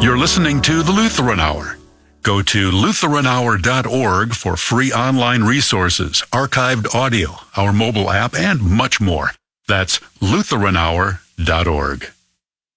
You're listening to the Lutheran Hour. Go to LutheranHour.org for free online resources, archived audio, our mobile app, and much more. That's LutheranHour.org.